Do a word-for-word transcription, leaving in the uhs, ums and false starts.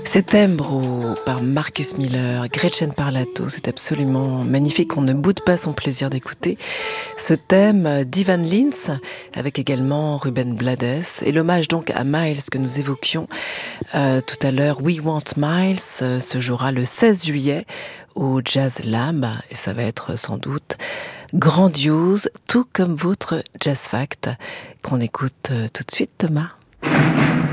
Settembro par Marcus Miller, Gretchen Parlato, c'est absolument magnifique, on ne boude pas son plaisir d'écouter ce thème d'Ivan Lins, avec également Ruben Blades, et l'hommage donc à Miles que nous évoquions euh, tout à l'heure, We Want Miles, euh, se jouera le seize juillet au Jazz Lab, et ça va être sans doute grandiose, tout comme votre Jazz Fact, qu'on écoute euh, tout de suite, Thomas.